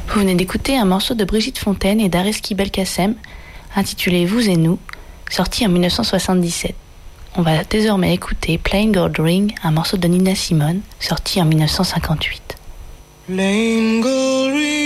Vous venez d'écouter un morceau de Brigitte Fontaine et d'Areski Belkacem, intitulé Vous et nous, sorti en 1977. On va désormais écouter Plain Gold Ring, un morceau de Nina Simone, sorti en 1958. Plain gold ring.